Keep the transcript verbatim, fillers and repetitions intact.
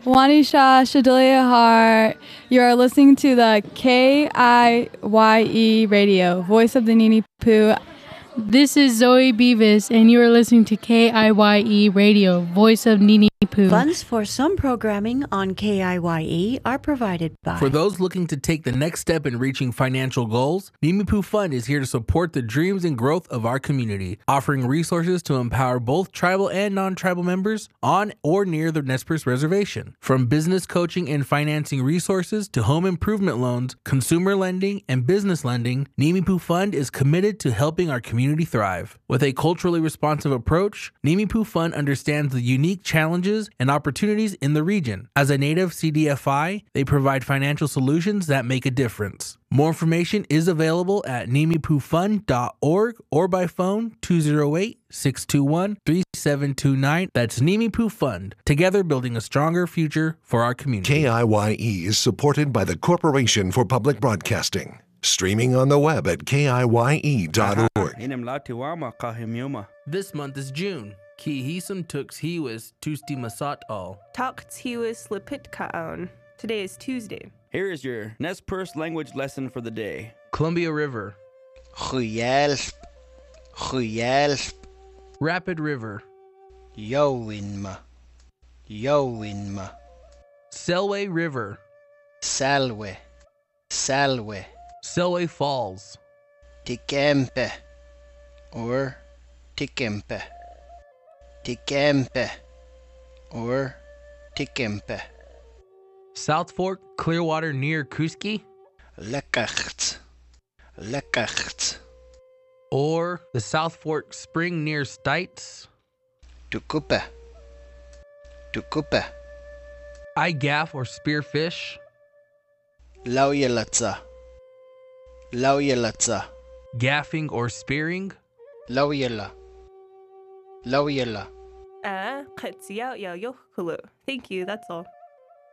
Wanisha Shadalia Hart. You are listening to the K I Y E radio, voice of the Nini Poo. This is Zoe Beavis, and you are listening to K I Y E Radio, voice of Nini Poo. Funds for some programming on K I Y E are provided by... For those looking to take the next step in reaching financial goals, Nimi Poo Fund is here to support the dreams and growth of our community, offering resources to empower both tribal and non-tribal members on or near the Nez Perce Reservation. From business coaching and financing resources to home improvement loans, consumer lending, and business lending, Nimi Poo Fund is committed to helping our community thrive. With a culturally responsive approach, Nimi Poo Fund understands the unique challenges and opportunities in the region. As a native C D F I, they provide financial solutions that make a difference. More information is available at nimi poo fund dot org or by phone two oh eight, six two one, three seven two nine. That's Nimi Poo Fund, together building a stronger future for our community. K I Y E is supported by the Corporation for Public Broadcasting. Streaming on the web at K I Y E dot org. This month is June. Ki hisam tux hiwis tusti masat al. Talk tiwis lipit kaon. Today is Tuesday. Here is your Nez Perce language lesson for the day. Columbia River. Goejelp. Goejelp. Rapid River. Jolinma. Jolinma. Selway River. Salwe. Salwe. Selway Falls. Tikempe. Or Tikempe. Tikempe. Or Tikempe. South Fork, Clearwater near Kuski. Lekkacht. Lekkacht. Or the South Fork Spring near Stites. Tukupe. Tukupe. I gaff or spearfish. Lauyelatza. Lauyelatza. Gaffing or spearing. Lauyela. Lauyela. Uh, Thank you, that's all.